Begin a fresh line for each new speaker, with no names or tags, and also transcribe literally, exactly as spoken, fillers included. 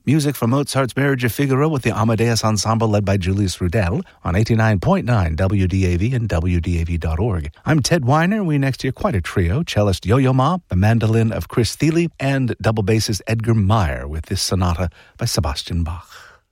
Music from Mozart's Marriage of Figaro with the Amadeus Ensemble led by Julius Rudel on eighty-nine point nine W D A V and W D A V dot org. I'm Ted Weiner. We next hear quite a trio: cellist Yo-Yo Ma, the mandolin of Chris Thiele, and double bassist Edgar Meyer with this sonata by Sebastian Bach.